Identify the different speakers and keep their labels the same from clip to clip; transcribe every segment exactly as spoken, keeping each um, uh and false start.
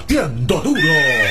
Speaker 1: Pateando Duro.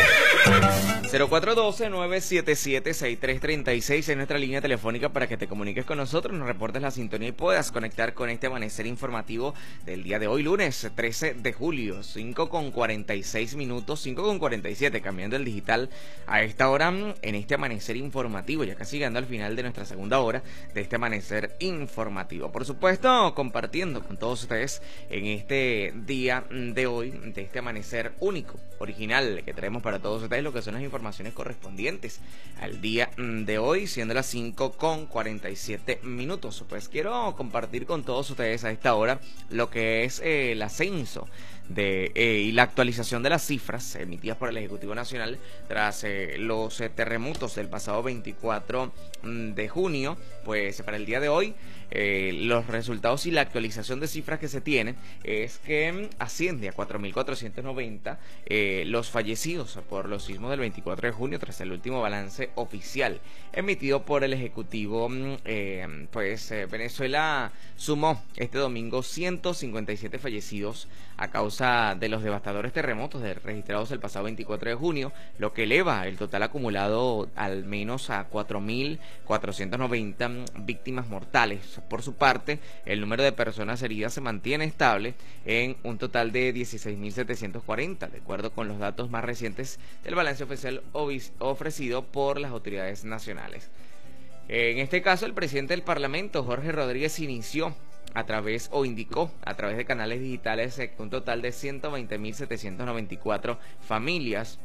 Speaker 2: cero cuatro uno dos, nueve siete siete, seis tres tres seis es nuestra línea telefónica para que te comuniques con nosotros, nos reportes la sintonía y puedas conectar con este amanecer informativo del día de hoy, lunes trece de julio, cinco con cuarenta y seis minutos, cinco con cuarenta y siete, cambiando el digital a esta hora en este amanecer informativo, ya casi llegando al final de nuestra segunda hora de este amanecer informativo. Por supuesto, compartiendo con todos ustedes en este día de hoy, de este amanecer único, original, que traemos para todos ustedes lo que son las informaciones correspondientes al día de hoy, siendo las cinco con cuarenta y siete minutos. Pues quiero compartir con todos ustedes a esta hora lo que es eh, el ascenso de eh, y la actualización de las cifras emitidas por el Ejecutivo Nacional tras eh, los eh, terremotos del pasado veinticuatro de junio. Pues para el día de hoy eh, los resultados y la actualización de cifras que se tienen es que asciende a cuatro mil cuatrocientos noventa eh, los fallecidos por los sismos del veinticuatro de junio tras el último balance oficial emitido por el Ejecutivo. eh, pues eh, Venezuela sumó este domingo ciento cincuenta y siete fallecidos a causa de los devastadores terremotos registrados el pasado veinticuatro de junio, lo que eleva el total acumulado al menos a cuatro mil cuatrocientos noventa víctimas mortales. Por su parte, el número de personas heridas se mantiene estable en un total de dieciséis mil setecientos cuarenta, de acuerdo con los datos más recientes del balance oficial ofrecido por las autoridades nacionales. En este caso, el presidente del Parlamento, Jorge Rodríguez, inició a través o indicó a través de canales digitales que un total de ciento veinte mil setecientos noventa y cuatro familias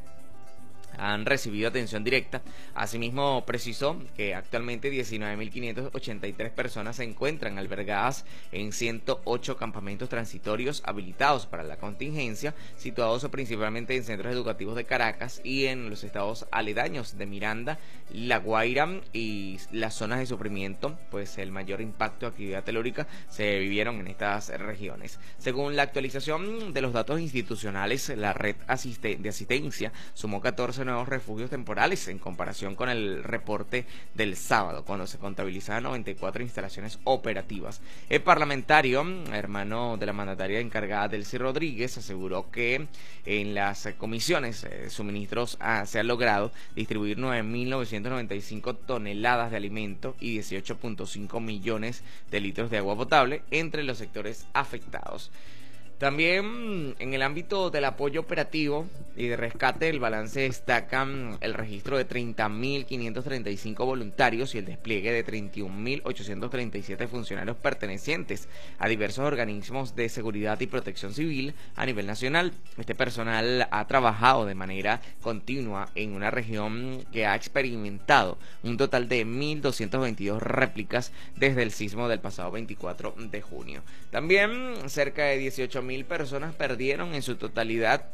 Speaker 2: han recibido atención directa. Asimismo, precisó que actualmente diecinueve mil quinientas ochenta y tres personas se encuentran albergadas en ciento ocho campamentos transitorios habilitados para la contingencia, situados principalmente en centros educativos de Caracas y en los estados aledaños de Miranda, La Guaira y las zonas de sufrimiento. Pues el mayor impacto de actividad telúrica se vivieron en estas regiones. Según la actualización de los datos institucionales, la red asiste de asistencia sumó catorce nuevos refugios temporales en comparación con el reporte del sábado, cuando se contabilizaban noventa y cuatro instalaciones operativas. El parlamentario, hermano de la mandataria encargada, Delcy Rodríguez, aseguró que en las comisiones de suministros ah, se ha logrado distribuir nueve mil novecientos noventa y cinco toneladas de alimento y dieciocho punto cinco millones de litros de agua potable entre los sectores afectados. También en el ámbito del apoyo operativo y de rescate, el balance destaca el registro de treinta mil quinientos treinta y cinco voluntarios y el despliegue de treinta y un mil ochocientos treinta y siete funcionarios pertenecientes a diversos organismos de seguridad y protección civil a nivel nacional. Este personal ha trabajado de manera continua en una región que ha experimentado un total de mil doscientas veintidós réplicas desde el sismo del pasado veinticuatro de junio. También cerca de dieciocho mil personas perdieron en su totalidad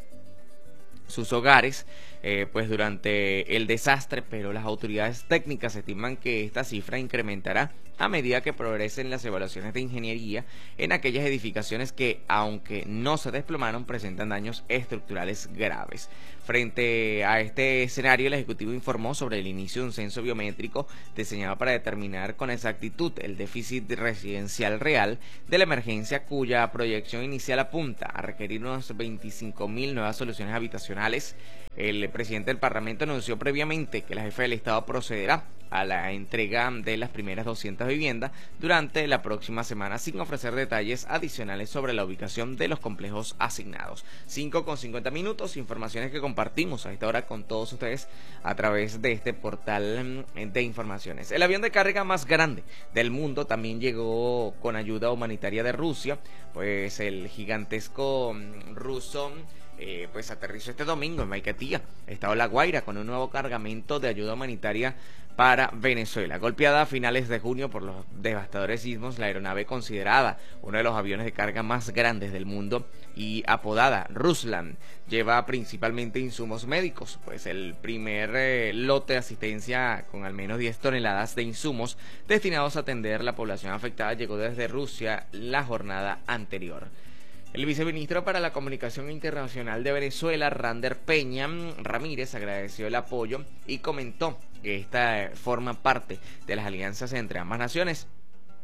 Speaker 2: sus hogares eh, pues durante el desastre, pero las autoridades técnicas estiman que esta cifra incrementará a medida que progresen las evaluaciones de ingeniería en aquellas edificaciones que, aunque no se desplomaron, presentan daños estructurales graves. Frente a este escenario, el Ejecutivo informó sobre el inicio de un censo biométrico diseñado para determinar con exactitud el déficit residencial real de la emergencia, cuya proyección inicial apunta a requerir unos veinticinco mil nuevas soluciones habitacionales. El presidente del Parlamento anunció previamente que la jefa del Estado procederá a la entrega de las primeras doscientas viviendas durante la próxima semana, sin ofrecer detalles adicionales sobre la ubicación de los complejos asignados. cinco con cincuenta minutos, informaciones que compartimos a esta hora con todos ustedes a través de este portal de informaciones. El avión de carga más grande del mundo también llegó con ayuda humanitaria de Rusia, pues el gigantesco ruso Eh, pues aterrizó este domingo en Maiquetía, estado La Guaira, con un nuevo cargamento de ayuda humanitaria para Venezuela. Golpeada a finales de junio por los devastadores sismos, la aeronave, considerada uno de los aviones de carga más grandes del mundo y apodada Ruslan, lleva principalmente insumos médicos, pues el primer eh, lote de asistencia con al menos diez toneladas de insumos destinados a atender la población afectada llegó desde Rusia la jornada anterior. El viceministro para la Comunicación Internacional de Venezuela, Rander Peña Ramírez, agradeció el apoyo y comentó que esta forma parte de las alianzas entre ambas naciones.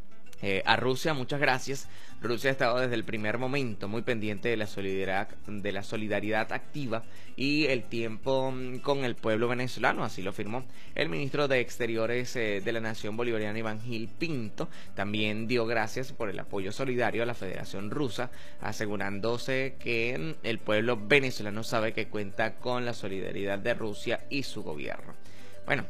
Speaker 2: Eh, a Rusia, muchas gracias. Rusia ha estado desde el primer momento muy pendiente de la solidaridad, de la solidaridad activa y el tiempo mm, con el pueblo venezolano, así lo afirmó el ministro de Exteriores eh, de la Nación Bolivariana, Iván Gil Pinto. También dio gracias por el apoyo solidario a la Federación Rusa, asegurándose que mm, el pueblo venezolano sabe que cuenta con la solidaridad de Rusia y su gobierno. Bueno,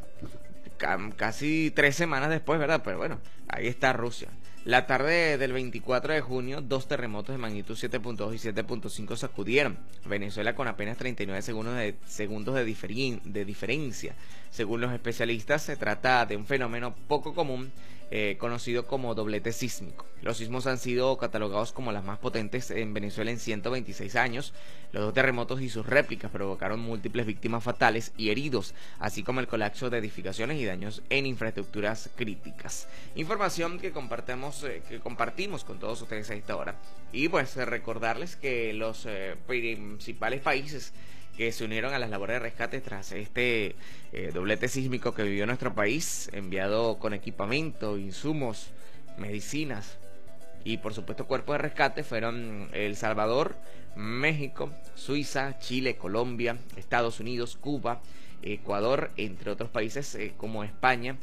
Speaker 2: casi tres semanas después, ¿verdad? Pero bueno, ahí está Rusia. La tarde del veinticuatro de junio, dos terremotos de magnitud siete punto dos y siete punto cinco sacudieron Venezuela con apenas treinta y nueve segundos de, segundos de, diferi de diferencia. Según los especialistas, se trata de un fenómeno poco común, eh, conocido como doblete sísmico. Los sismos han sido catalogados como las más potentes en Venezuela en ciento veintiséis años. Los dos terremotos y sus réplicas provocaron múltiples víctimas fatales y heridos, así como el colapso de edificaciones y daños en infraestructuras críticas. Información que compartimos, eh, que compartimos con todos ustedes a esta hora. Y pues recordarles que los eh, principales países que se unieron a las labores de rescate tras este eh, doblete sísmico que vivió nuestro país, enviado con equipamiento, insumos, medicinas y por supuesto cuerpos de rescate, fueron El Salvador, México, Suiza, Chile, Colombia, Estados Unidos, Cuba, Ecuador, entre otros países eh, como España.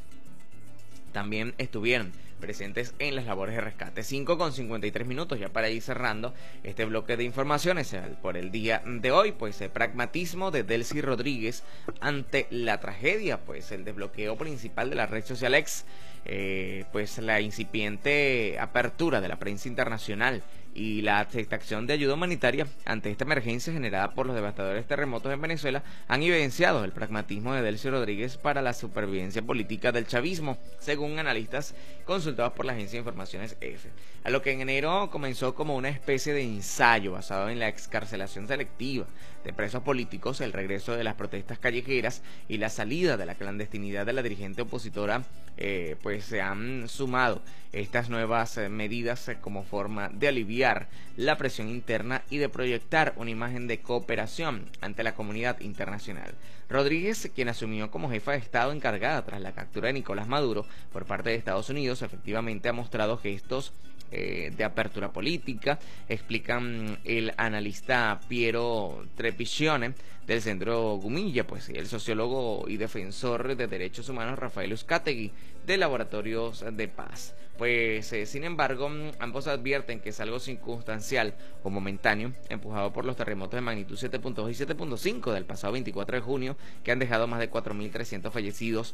Speaker 2: También estuvieron presentes en las labores de rescate. cinco con cincuenta y tres minutos ya para ir cerrando este bloque de informaciones por el día de hoy. Pues el pragmatismo de Delcy Rodríguez ante la tragedia, pues el desbloqueo principal de la red social X, eh, pues la incipiente apertura de la prensa internacional y la aceptación de ayuda humanitaria ante esta emergencia generada por los devastadores terremotos en Venezuela han evidenciado el pragmatismo de Delcy Rodríguez para la supervivencia política del chavismo, según analistas consultados por la agencia de informaciones E F. A lo que en enero comenzó como una especie de ensayo basado en la excarcelación selectiva de presos políticos, el regreso de las protestas callejeras y la salida de la clandestinidad de la dirigente opositora, eh, pues se han sumado estas nuevas eh, medidas eh, como forma de aliviar la presión interna y de proyectar una imagen de cooperación ante la comunidad internacional. Rodríguez, quien asumió como jefa de Estado encargada tras la captura de Nicolás Maduro por parte de Estados Unidos, efectivamente ha mostrado gestos eh, de apertura política, explican el analista Piero Trepichione del Centro Gumilla, pues el sociólogo y defensor de derechos humanos Rafael Uzcategui de Laboratorios de Paz. Pues eh, sin embargo, ambos advierten que es algo circunstancial o momentáneo, empujado por los terremotos de magnitud siete punto dos y siete punto cinco del pasado veinticuatro de junio, que han dejado más de cuatro mil trescientos fallecidos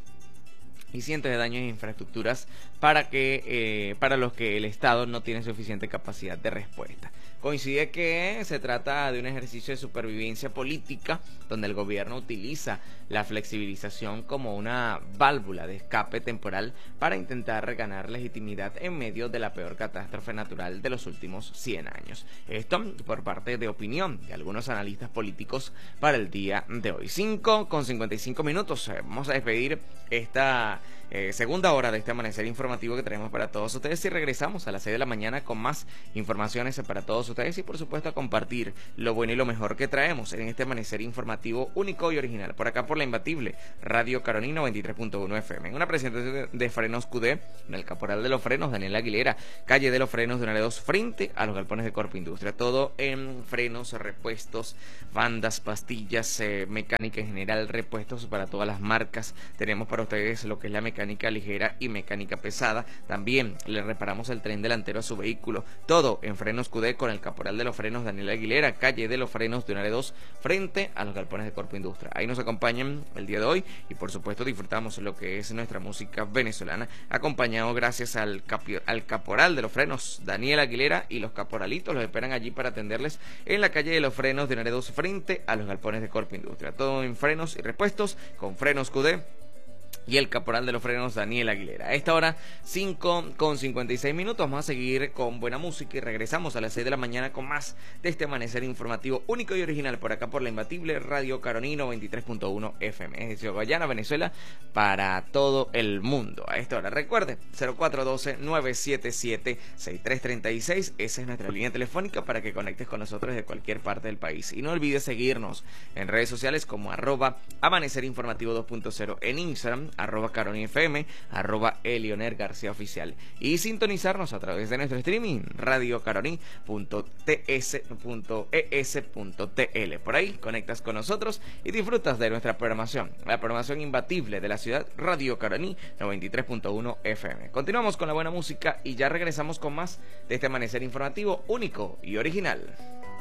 Speaker 2: y cientos de daños en infraestructuras para que eh, para los que el Estado no tiene suficiente capacidad de respuesta. Coincide que se trata de un ejercicio de supervivencia política donde el gobierno utiliza la flexibilización como una válvula de escape temporal para intentar ganar legitimidad en medio de la peor catástrofe natural de los últimos cien años. Esto por parte de opinión de algunos analistas políticos para el día de hoy. cinco con cincuenta y cinco minutos. Vamos a despedir esta eh, segunda hora de este amanecer informativo que tenemos para todos ustedes y regresamos a las seis de la mañana con más informaciones para todos ustedes y por supuesto a compartir lo bueno y lo mejor que traemos en este amanecer informativo único y original por acá por la imbatible Radio Carolina noventa y tres punto uno F M. En una presentación de Frenos Q D en el Caporal de los Frenos, Daniel Aguilera, calle de los Frenos de Unare dos, frente a los galpones de Corpo Industria. Todo en frenos, repuestos, bandas, pastillas, eh, mecánica en general, repuestos para todas las marcas. Tenemos para ustedes lo que es la mecánica ligera y mecánica pesada. También le reparamos el tren delantero a su vehículo. Todo en Frenos Q D con el Caporal de los Frenos, Daniel Aguilera, calle de los Frenos de Unare dos, frente a los galpones de Corpo Industria. Ahí nos acompañan el día de hoy y por supuesto disfrutamos lo que es nuestra música venezolana, acompañado gracias al, capi- al Caporal de los Frenos, Daniel Aguilera, y los caporalitos los esperan allí para atenderles en la calle de los Frenos de Unare dos, frente a los galpones de Corpo Industria. Todo en frenos y repuestos con Frenos Q D y el Caporal de los Frenos, Daniel Aguilera. A esta hora, cinco con cincuenta y seis minutos. Vamos a seguir con buena música y regresamos a las seis de la mañana con más de este amanecer informativo único y original por acá por la imbatible Radio Carolina noventa y tres punto uno F M. Es decir, Guayana, Venezuela, para todo el mundo. A esta hora, recuerde, cero cuatro uno dos, nueve siete siete, seis tres tres seis. Esa es nuestra línea telefónica para que conectes con nosotros desde cualquier parte del país. Y no olvides seguirnos en redes sociales como arroba amanecer informativo dos punto cero en Instagram, arroba Caroni F M, arroba Elioner García Oficial. Y sintonizarnos a través de nuestro streaming, radio caroni punto t s punto e s punto t l. Por ahí conectas con nosotros y disfrutas de nuestra programación, la programación imbatible de la ciudad, Radio Caroni noventa y tres punto uno F M. Continuamos con la buena música y ya regresamos con más de este amanecer informativo único y original.